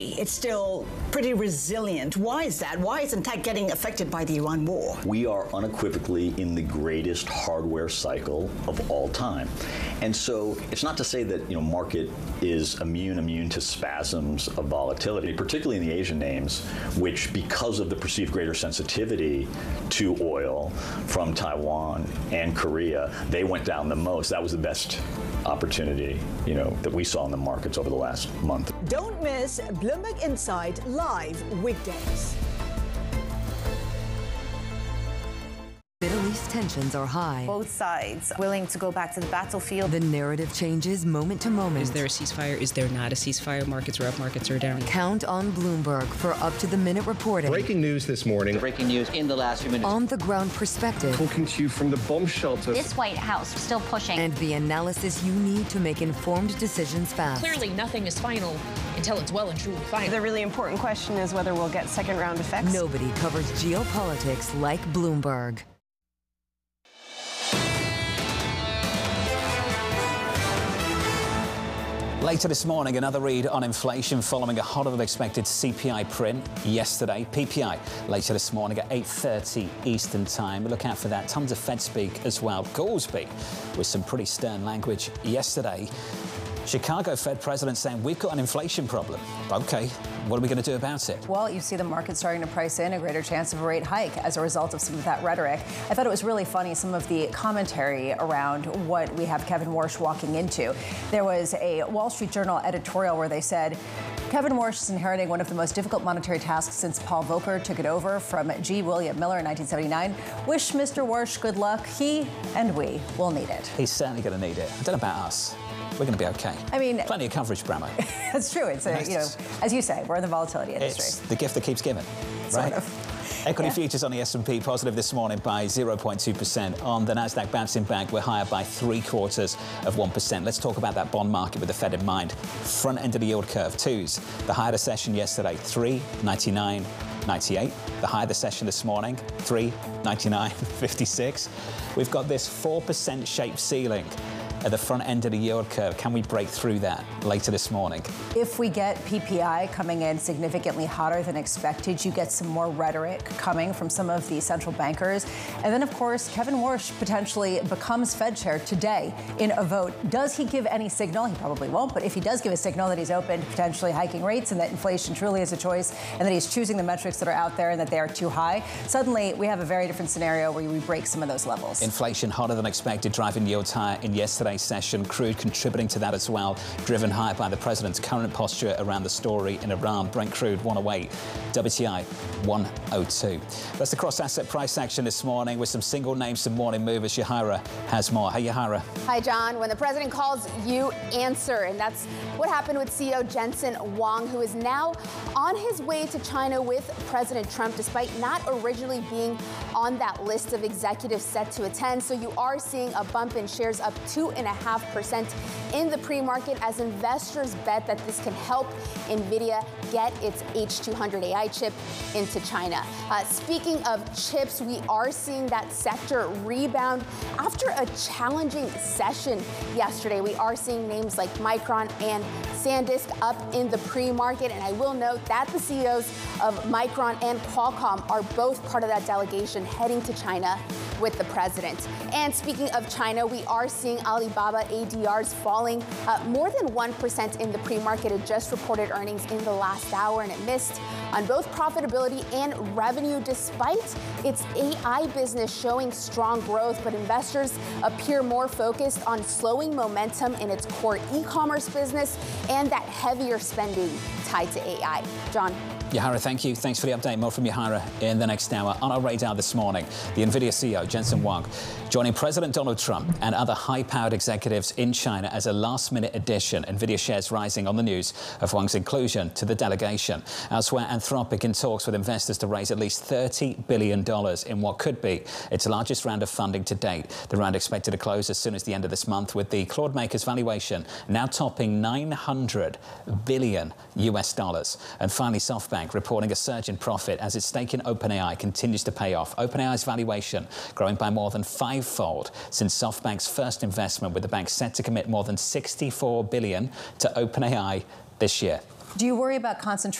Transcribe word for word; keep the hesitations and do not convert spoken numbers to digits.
It's still pretty resilient. Why is that? Why isn't tech getting affected by the Iran war? We are unequivocally in the greatest hardware cycle of all time. And so it's not to say that, you know, market is immune, immune to spasms of volatility, particularly in the Asian names, which because of the perceived greater sensitivity to oil from Taiwan and Korea, they went down the most. That was the best opportunity, you know, that we saw in the markets over the last month. Don't miss Bloomberg Insight live weekdays. Middle East tensions are high. Both sides willing to go back to the battlefield. The narrative changes moment to moment. Is there a ceasefire? Is there not a ceasefire? Markets are up, markets are down. Count on Bloomberg for up-to-the-minute reporting. Breaking news this morning. Breaking news in the last few minutes. On-the-ground perspective. Talking to you from the bomb shelter. This White House still pushing. And the analysis you need to make informed decisions fast. Clearly, nothing is final until it's well and truly final. The really important question is whether we'll get second-round effects. Nobody covers geopolitics like Bloomberg. Later this morning, another read on inflation following a hotter-than-expected C P I print yesterday. P P I later this morning at eight thirty Eastern Time. Look out for that. Tons of Fed speak as well. Goolsbee with some pretty stern language yesterday. Chicago Fed president saying we've got an inflation problem. Okay, what are we going to do about it? Well, you see the market starting to price in a greater chance of a rate hike as a result of some of that rhetoric. I thought it was really funny, some of the commentary around what we have Kevin Warsh walking into. There was a Wall Street Journal editorial where they said, Kevin Warsh is inheriting one of the most difficult monetary tasks since Paul Volcker took it over from G. William Miller in nineteen seventy-nine. Wish Mister Warsh good luck. He and we will need it. He's certainly going to need it. I don't know about us. We're going to be okay. I mean, plenty of coverage, Bramo. That's true. It's a, you know, as you say, we're in the volatility industry. It's the gift that keeps giving, sort right? Of. Equity Yeah. futures on the S and P positive this morning by zero point two percent. On the Nasdaq bouncing back, we're higher by three quarters of one percent. Let's talk about that bond market with the Fed in mind. Front end of the yield curve, twos. The high of the session yesterday, three ninety-nine ninety-eight. The high of the session this morning, three ninety-nine fifty-six. We've got this four percent shaped ceiling at the front end of the yield curve. Can we break through that later this morning? If we get P P I coming in significantly hotter than expected, you get some more rhetoric coming from some of the central bankers. And then, of course, Kevin Warsh potentially becomes Fed chair today in a vote. Does he give any signal? He probably won't, but if he does give a signal that he's open to potentially hiking rates and that inflation truly is a choice and that he's choosing the metrics that are out there and that they are too high, suddenly we have a very different scenario where we break some of those levels. Inflation hotter than expected, driving yields higher in yesterday's session. Crude contributing to that as well, driven higher by the president's current posture around the story in Iran. Brent crude one oh eight, W T I one oh two. That's the cross-asset price action this morning with some single names, some morning movers. Yahira has more. Hey, Yahira. Hi, John. When the president calls, you answer. And that's what happened with C E O Jensen Huang, who is now on his way to China with President Trump, despite not originally being on that list of executives set to attend. So you are seeing a bump in shares up two and a half percent in the pre-market as investors bet that this can help NVIDIA get its H two hundred A I chip into China. Uh, speaking of chips, we are seeing that sector rebound after a challenging session yesterday. We are seeing names like Micron and SanDisk up in the pre-market, and I will note that the C E Os of Micron and Qualcomm are both part of that delegation heading to China with the president. And speaking of China, we are seeing Alibaba A D Rs falling uh, more than one percent in the pre-market. It just reported earnings in the last hour, and it missed on both profitability and revenue, despite its A I business showing strong growth. But investors appear more focused on slowing momentum in its core e-commerce business and that heavier spending tied to A I. John. Yahira, thank you. Thanks for the update. More from Yahira in the next hour. On our radar this morning, the NVIDIA C E O, Jensen Huang, joining President Donald Trump and other high-powered executives in China as a last-minute addition. NVIDIA shares rising on the news of Huang's inclusion to the delegation. Elsewhere, Anthropic in talks with investors to raise at least thirty billion dollars in what could be its largest round of funding to date. The round expected to close as soon as the end of this month, with the Claude maker's valuation now topping nine hundred billion U S dollars. And finally, SoftBank reporting a surge in profit as its stake in OpenAI continues to pay off. OpenAI's valuation growing by more than fivefold since SoftBank's first investment, with the bank set to commit more than sixty-four billion dollars to OpenAI this year. Do you worry about concentration?